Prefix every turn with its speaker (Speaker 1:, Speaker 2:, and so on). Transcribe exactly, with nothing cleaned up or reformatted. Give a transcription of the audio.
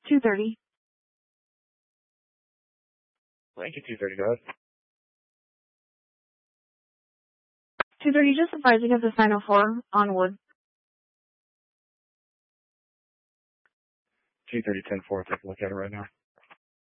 Speaker 1: two thirty.
Speaker 2: Thank you, two thirty, go ahead.
Speaker 1: two thirty, just advising of the nine oh four on Wood.
Speaker 2: two thirty, ten four, take a look at it right now.